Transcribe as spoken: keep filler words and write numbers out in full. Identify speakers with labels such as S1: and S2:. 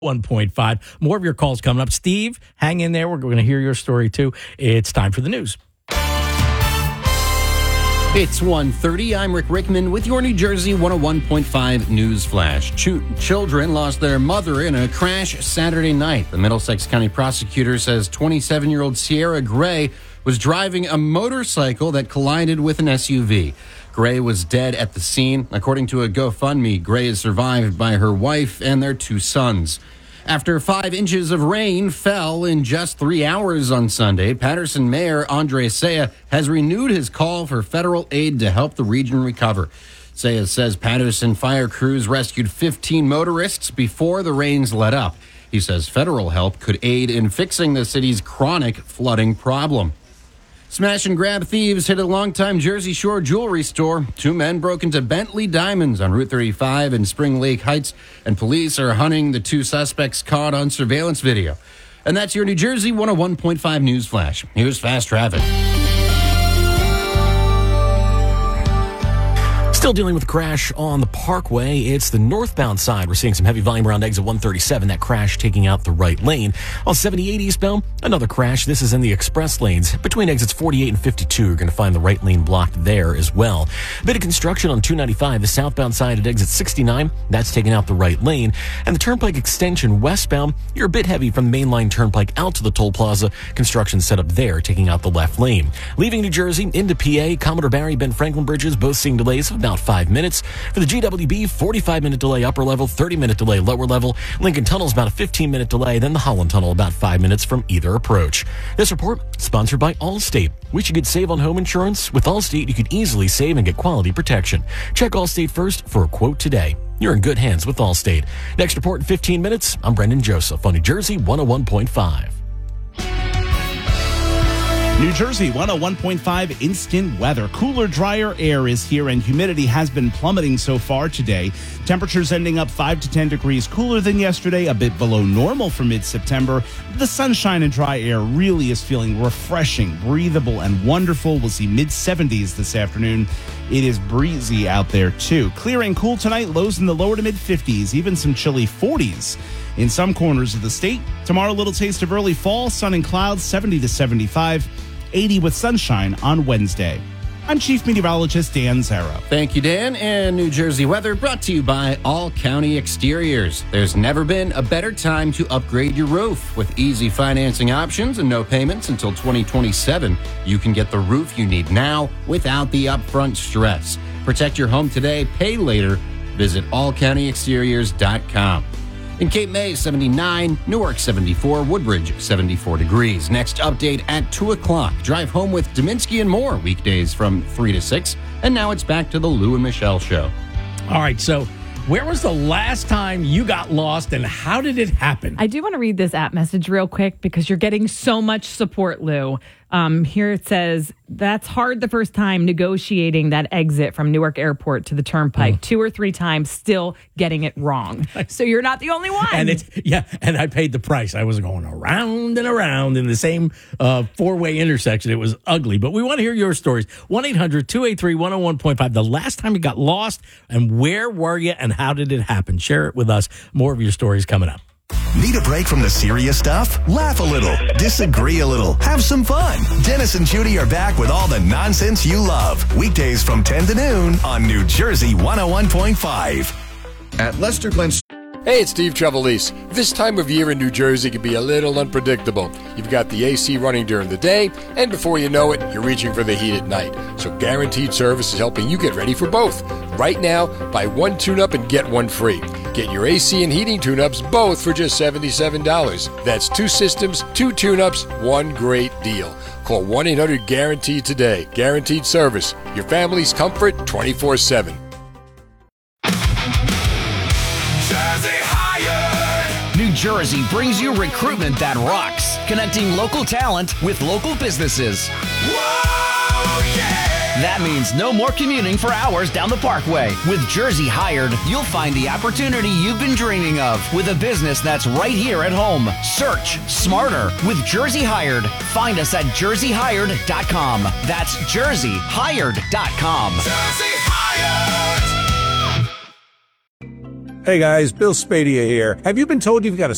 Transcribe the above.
S1: one point five. More of your calls coming up. Steve, hang in there. We're going to hear your story, too. It's time for the news.
S2: It's one thirty. I'm Rick Rickman with your New Jersey one oh one point five News Flash. Ch- children lost their mother in a crash Saturday night. The Middlesex County prosecutor says twenty-seven-year-old Sierra Gray was driving a motorcycle that collided with an S U V. Gray was dead at the scene. According to a GoFundMe, Gray is survived by her wife and their two sons. After five inches of rain fell in just three hours on Sunday, Patterson Mayor Andre Saya has renewed his call for federal aid to help the region recover. Saya says Patterson fire crews rescued fifteen motorists before the rains let up. He says federal help could aid in fixing the city's chronic flooding problem. Smash and grab thieves hit a longtime Jersey Shore jewelry store. Two men broke into Bentley Diamonds on Route thirty-five in Spring Lake Heights, and police are hunting the two suspects caught on surveillance video. And that's your New Jersey one oh one point five News Flash. Here's fast traffic.
S3: Still dealing with a crash on the Parkway. It's the northbound side. We're seeing some heavy volume around exit one thirty-seven. That crash taking out the right lane. On seventy-eight eastbound, another crash. This is in the express lanes. Between exits forty-eight and fifty-two, you're going to find the right lane blocked there as well. A bit of construction on two ninety-five, the southbound side at exit sixty-nine. That's taking out the right lane. And the Turnpike extension westbound, you're a bit heavy from the mainline Turnpike out to the toll plaza. Construction set up there, taking out the left lane. Leaving New Jersey into P A, Commodore Barry, Ben Franklin bridges, both seeing delays of about five minutes. For the G W B, forty-five minute delay upper level, thirty minute delay lower level. Lincoln Tunnel's about a fifteen minute delay, then the Holland Tunnel about five minutes from either approach. This report sponsored by Allstate. Wish you could save on home insurance? With Allstate, you could easily save and get quality protection. Check Allstate first for a quote today. You're in good hands with Allstate. Next report in fifteen minutes. I'm Brendan Joseph on New Jersey one oh one point five.
S4: New Jersey one oh one point five instant weather. Cooler, drier air is here, and humidity has been plummeting so far today. Temperatures ending up five to ten degrees cooler than yesterday, a bit below normal for mid-September. The sunshine and dry air really is feeling refreshing, breathable, and wonderful. We'll see mid-seventies this afternoon. It is breezy out there, too. Clear and cool tonight, lows in the lower to mid-fifties, even some chilly forties in some corners of the state. Tomorrow, a little taste of early fall, sun and clouds, seventy to seventy-five. eighty with sunshine on Wednesday. I'm Chief Meteorologist Dan Zarrow.
S2: Thank you, Dan. And New Jersey weather brought to you by All County Exteriors. There's never been a better time to upgrade your roof. With easy financing options and no payments until twenty twenty-seven, you can get the roof you need now without the upfront stress. Protect your home today, pay later. Visit all county exteriors dot com. In Cape May, seventy-nine, Newark, seventy-four, Woodbridge, seventy-four degrees. Next update at two o'clock. Drive home with Dominski and more, weekdays from three to six. And now it's back to the Lou and Michelle Show.
S1: All right, so where was the last time you got lost, and how did it happen?
S5: I do want to read this app message real quick because you're getting so much support, Lou. Um, here it says, that's hard the first time negotiating that exit from Newark Airport to the Turnpike. Mm. Two or three times still getting it wrong. So you're not the only one.
S1: And it's, yeah, and I paid the price. I was going around and around in the same uh, four-way intersection. It was ugly, but we want to hear your stories. one eight hundred two eight three one oh one point five. The last time you got lost, and where were you, and how did it happen? Share it with us. More of your stories coming up.
S6: Need a break from the serious stuff? Laugh a little, disagree a little, have some fun. Dennis and Judy are back with all the nonsense you love. Weekdays from ten to noon on New Jersey one oh one point five.
S7: At Lester Glenn. Hey, it's Steve Trevelise. This time of year in New Jersey can be a little unpredictable. You've got the A C running during the day, and before you know it, you're reaching for the heat at night. So Guaranteed Service is helping you get ready for both. Right now, buy one tune-up and get one free. Get your A C and heating tune-ups both for just seventy-seven dollars. That's two systems, two tune-ups, one great deal. Call one eight hundred guaranteed today. Guaranteed Service. Your family's comfort twenty-four seven.
S8: New Jersey brings you recruitment that rocks, connecting local talent with local businesses. Whoa, yeah! That means no more commuting for hours down the Parkway. With Jersey Hired, you'll find the opportunity you've been dreaming of with a business that's right here at home. Search smarter with Jersey Hired. Find us at jersey hired dot com. That's jersey hired dot com.
S9: Jersey Hired! Hey guys, Bill Spadia here. Have you been told you've got a